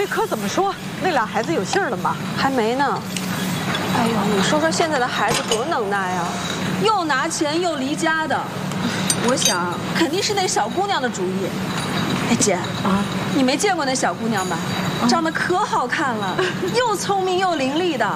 哎，可怎么说？那俩孩子有信儿了吗？ 还没呢。哎呦，你说说现在的孩子多能耐啊，又拿钱又离家的。我想肯定是那小姑娘的主意。哎，姐啊，你没见过那小姑娘吧？长得可好看了，又聪明又伶俐的。